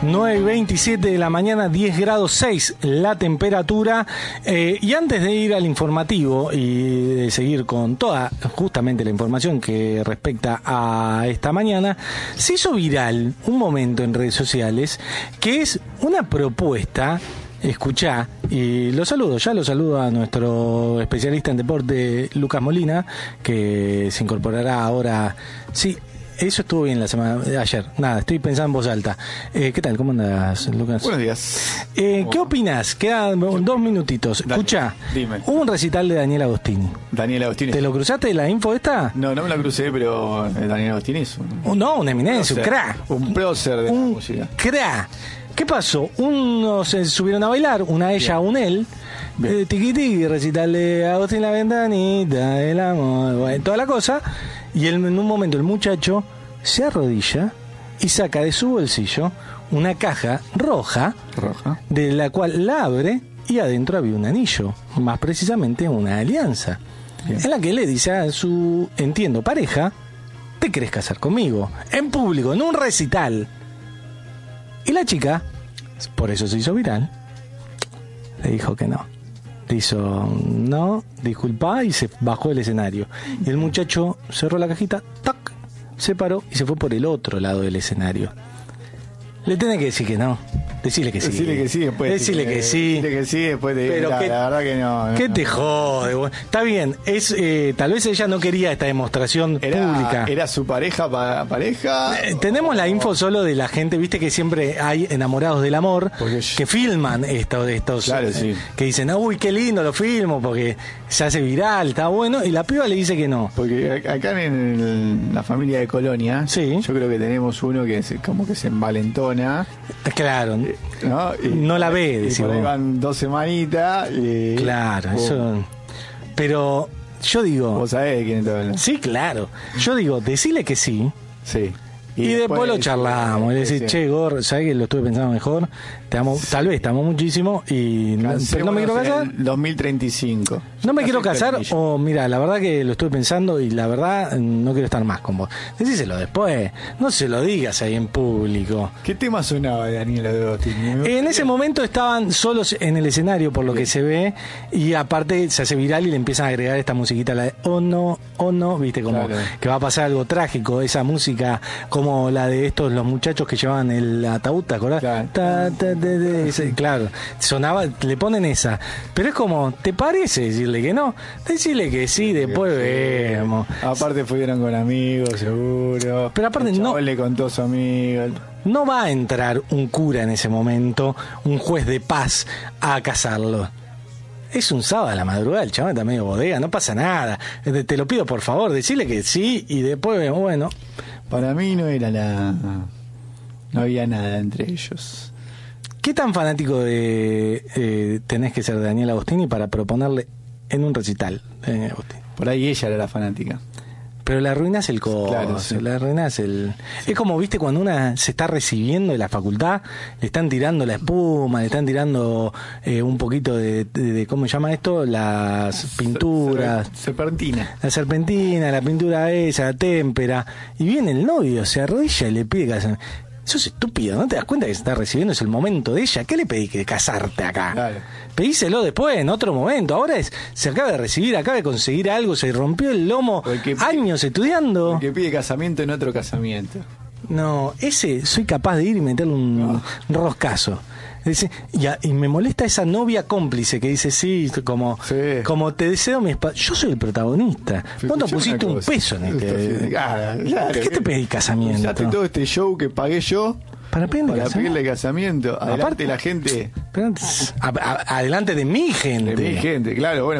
9:27 de la mañana, 10 grados 6 la temperatura. Y antes de ir al informativo y de seguir con toda justamente la información que respecta a esta mañana, se hizo viral un momento en redes sociales que es una propuesta. Escuchá, y lo saludo a nuestro especialista en deporte, Lucas Molina, que se incorporará ahora. Sí, eso estuvo bien la semana de ayer. Nada, estoy pensando en voz alta. ¿Qué tal? ¿Cómo andas, Lucas? Buenos días. ¿Qué opinas? Quedan 2 minutitos. Dale, escuchá, dime. Hubo un recital de Daniel Agostini. Daniel Agostini. ¿Te lo cruzaste la info esta? No me la crucé, pero Daniel Agostini es una eminencia, un crack. Un prócer de la música. Crack. ¿Qué pasó? Unos se subieron a bailar, una ella, un él. Tiqui tiqui, recital de Agustín la ventanita, el amor, bueno, toda la cosa. Y en un momento el muchacho se arrodilla y saca de su bolsillo una caja roja, de la cual la abre y adentro había un anillo, más precisamente una alianza. Bien. En la que le dice a su, entiendo, pareja: ¿te querés casar conmigo? En público, en un recital. Y la chica, por eso se hizo viral, le dijo que no. Le hizo no, disculpa, y se bajó del escenario. Y el muchacho cerró la cajita, ¡tac!, se paró y se fue por el otro lado del escenario. Le tenés que decir que no. Decirle que sí. Decirle que sí después. Decirle que sí. Decirle que sí después de. Pero la verdad que no. ¿Qué te jode? Está bien. Tal vez ella no quería esta demostración pública. ¿Era su pareja? Tenemos la info solo de la gente, viste que siempre hay enamorados del amor que filman estos. Claro, sí. Que dicen, uy, qué lindo, lo filmo porque se hace viral, está bueno. Y la piba le dice que no. Porque acá en la familia de Colonia, sí, yo creo que tenemos uno que como que se envalentona. Claro. ¿No? No la ve, decimos. Por ahí van 2 semanitas y... Claro, eso... Pero yo digo... ¿Vos sabés de quién está hablando? Sí, claro. Yo digo, decirle que sí. Sí. Y después lo charlamos. Y decir, che, Gor, ¿sabés que lo estuve pensando mejor? Te amo, sí. Tal vez te amo muchísimo, pero no me quiero casar. 2035. No me quiero casar, o mira, la verdad que lo estuve pensando y la verdad no quiero estar más con vos. Decíselo después, no se lo digas ahí en público. ¿Qué tema sonaba de Daniel Agostini? En ese momento estaban solos en el escenario, por lo que se ve, y aparte se hace viral y le empiezan a agregar esta musiquita, la de oh no, viste, como claro, que va a pasar algo trágico, esa música como la de los muchachos que llevaban el ataúd, ¿te acordás? Claro. Claro, sonaba, le ponen esa, pero es como, ¿te parece decirle que no? Decirle que sí, después vemos. Aparte fueron con amigos, seguro. Pero aparte no le contó a su amigo. No va a entrar un cura en ese momento, un juez de paz, a casarlo. Es un sábado a la madrugada, el chaval está medio bodega, no pasa nada. Te lo pido por favor, decirle que sí y después vemos, bueno. Para mí no había nada entre ellos. ¿Qué tan fanático tenés que ser de Daniel Agostini para proponerle en un recital de Daniel Agostini? Por ahí ella era la fanática. Pero le arruinás el coso, claro, sí. Le arruinás el... Sí. Es como, viste, cuando una se está recibiendo de la facultad, le están tirando la espuma, le están tirando un poquito de ¿cómo se llama esto? Las pinturas. Serpentina. La serpentina, la pintura esa, la témpera. Y viene el novio, se arrodilla y le pide casar. Sos estúpido, ¿no te das cuenta que se está recibiendo? Es el momento de ella. ¿Qué le pedí que casarte acá? Claro. Pedíselo después, en otro momento. Ahora se acaba de recibir, acaba de conseguir algo, se rompió el lomo, años estudiando. El que pide casamiento en otro casamiento. No, soy capaz de ir y meterle un roscazo. Dice, y me molesta esa novia cómplice que dice, sí, como te deseo mi espacio. Yo soy el protagonista. Vos no pusiste un peso en este. Claro, ¿Qué te pedí casamiento? Usaste todo este show que pagué yo para pedirle casamiento. Adelante, aparte la gente. Adelante de mi gente. De mi gente, claro, bueno.